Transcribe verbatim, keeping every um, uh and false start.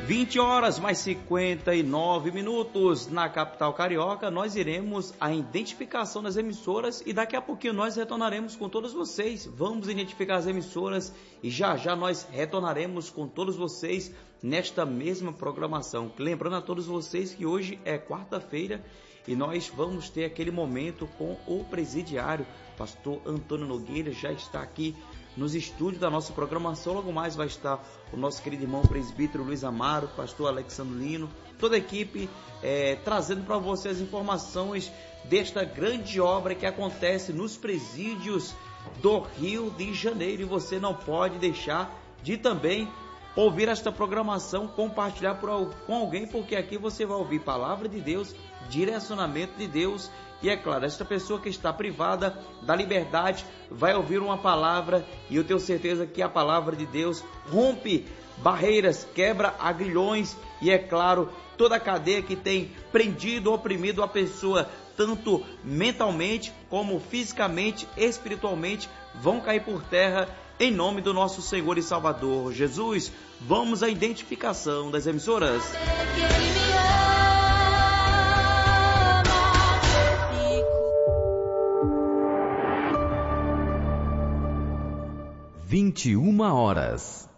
vinte horas mais cinquenta e nove minutos na capital carioca. Nós iremos à identificação das emissoras e daqui a pouquinho nós retornaremos com todos vocês. Vamos identificar as emissoras e já já nós retornaremos com todos vocês nesta mesma programação. Lembrando a todos vocês que hoje é quarta-feira e nós vamos ter aquele momento com o presidiário. Pastor Antônio Nogueira já está aqui nos estúdios da nossa programação. Logo mais vai estar o nosso querido irmão presbítero Luiz Amaro, pastor Alexandre Lino, toda a equipe é, trazendo para você as informações desta grande obra que acontece nos presídios do Rio de Janeiro. E você não pode deixar de também ouvir esta programação, compartilhar por, com alguém, porque aqui você vai ouvir palavra de Deus, direcionamento de Deus. E é claro, esta pessoa que está privada da liberdade vai ouvir uma palavra e eu tenho certeza que a palavra de Deus rompe barreiras, quebra agrilhões e é claro, toda a cadeia que tem prendido, oprimido a pessoa, tanto mentalmente como fisicamente, espiritualmente, vão cair por terra em nome do nosso Senhor e Salvador Jesus. Vamos à identificação das emissoras. vinte e uma horas